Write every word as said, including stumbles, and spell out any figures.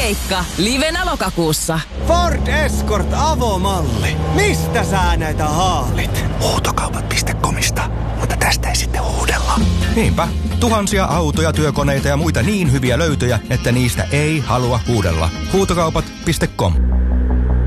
keikka livenä lokakuussa. Ford Escort avomalli. Mistä sä näitä haalit? Huutokaupat piste comista, mutta tästä ei sitten huudella. Niinpä, tuhansia autoja, työkoneita ja muita niin hyviä löytöjä, että niistä ei halua huudella. Huutokaupat piste com.